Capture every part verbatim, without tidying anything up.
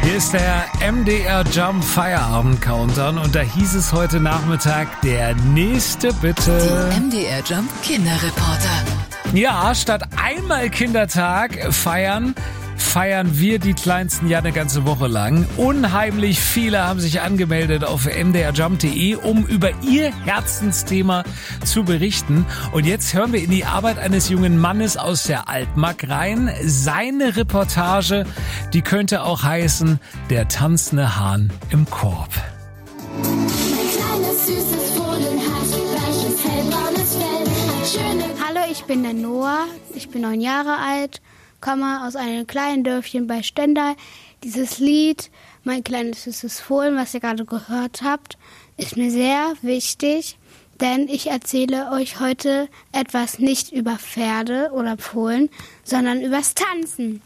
Hier ist der M D R Jump Feierabend Countdown und da hieß es heute Nachmittag, der nächste bitte. Die M D R Jump Kinderreporter. Ja, statt einmal Kindertag feiern, feiern wir die Kleinsten ja eine ganze Woche lang. Unheimlich viele haben sich angemeldet auf m d r jump punkt d e, um über ihr Herzensthema zu berichten. Und jetzt hören wir in die Arbeit eines jungen Mannes aus der Altmark rein. Seine Reportage, die könnte auch heißen, der tanzende Hahn im Korb. Hallo, ich bin der Noah, ich bin neun Jahre alt, komme aus einem kleinen Dörfchen bei Stendal. Dieses Lied, mein kleines süßes Fohlen, was ihr gerade gehört habt, ist mir sehr wichtig, denn ich erzähle euch heute etwas nicht über Pferde oder Fohlen, sondern übers Tanzen.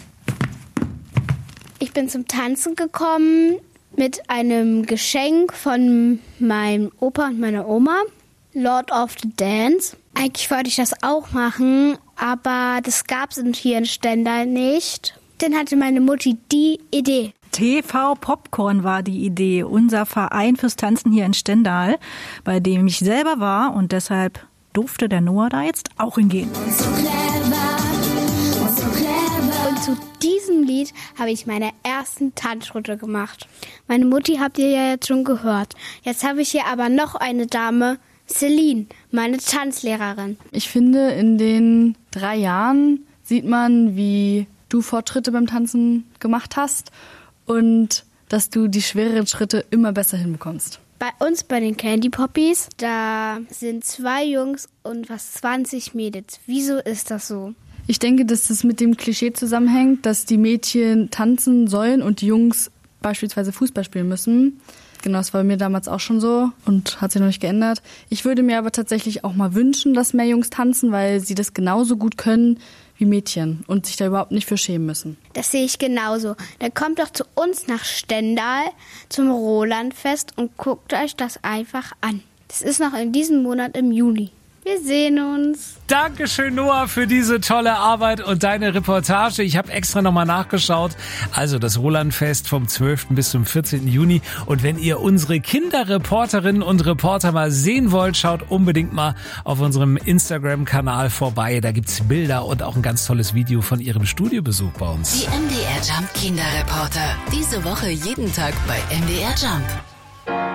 Ich bin zum Tanzen gekommen mit einem Geschenk von meinem Opa und meiner Oma, Lord of the Dance. Eigentlich wollte ich das auch machen, aber das gab es hier in Stendal nicht. Dann hatte meine Mutti die Idee. T V Popcorn war die Idee, unser Verein fürs Tanzen hier in Stendal, bei dem ich selber war und deshalb durfte der Noah da jetzt auch hingehen. Und so clever, und so clever. Und zu diesem Lied habe ich meine ersten Tanzschritte gemacht. Meine Mutti habt ihr ja jetzt schon gehört. Jetzt habe ich hier aber noch eine Dame, Celine, meine Tanzlehrerin. Ich finde, in den drei Jahren sieht man, wie du Fortschritte beim Tanzen gemacht hast und dass du die schwereren Schritte immer besser hinbekommst. Bei uns, bei den Candy Poppies, da sind zwei Jungs und fast zwanzig Mädels. Wieso ist das so? Ich denke, dass das mit dem Klischee zusammenhängt, dass die Mädchen tanzen sollen und die Jungs beispielsweise Fußball spielen müssen. Genau, das war bei mir damals auch schon so und hat sich noch nicht geändert. Ich würde mir aber tatsächlich auch mal wünschen, dass mehr Jungs tanzen, weil sie das genauso gut können wie Mädchen und sich da überhaupt nicht für schämen müssen. Das sehe ich genauso. Dann kommt doch zu uns nach Stendal zum Rolandfest und guckt euch das einfach an. Das ist noch in diesem Monat im Juni. Wir sehen uns. Dankeschön, Noah, für diese tolle Arbeit und deine Reportage. Ich habe extra nochmal nachgeschaut. Also das Rolandfest vom zwölften bis zum vierzehnten Juni. Und wenn ihr unsere Kinderreporterinnen und Reporter mal sehen wollt, schaut unbedingt mal auf unserem Instagram-Kanal vorbei. Da gibt's Bilder und auch ein ganz tolles Video von ihrem Studiobesuch bei uns. Die M D R Jump Kinderreporter. Diese Woche jeden Tag bei M D R Jump.